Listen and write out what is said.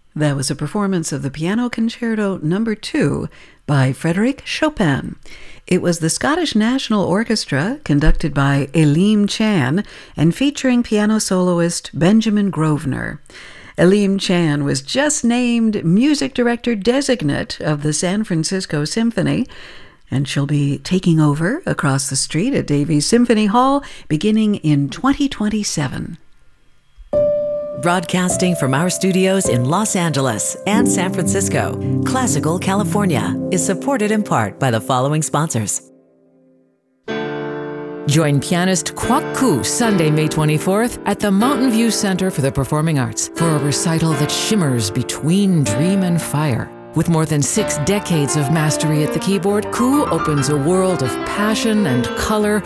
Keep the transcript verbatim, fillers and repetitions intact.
That was a performance of the Piano Concerto Number two by Frédéric Chopin. It was the Scottish National Orchestra, conducted by Elim Chan, and featuring piano soloist Benjamin Grosvenor. Elim Chan was just named Music Director Designate of the San Francisco Symphony, and she'll be taking over across the street at Davies Symphony Hall beginning in twenty twenty-seven. Broadcasting from our studios in Los Angeles and San Francisco, Classical California is supported in part by the following sponsors. Join pianist Kwok Koo Sunday, May twenty-fourth at the Mountain View Center for the Performing Arts for a recital that shimmers between dream and fire. With more than six decades of mastery at the keyboard, Koo opens a world of passion and color